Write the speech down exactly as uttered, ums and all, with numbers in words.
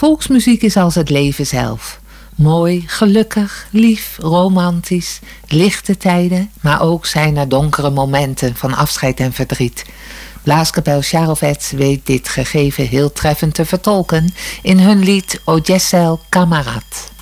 Volksmuziek is als het leven zelf. Mooi, gelukkig, lief, romantisch, lichte tijden, maar ook zijn er donkere momenten van afscheid en verdriet. Blaaskapel Charovets weet dit gegeven heel treffend te vertolken in hun lied O Jessel Kamerad.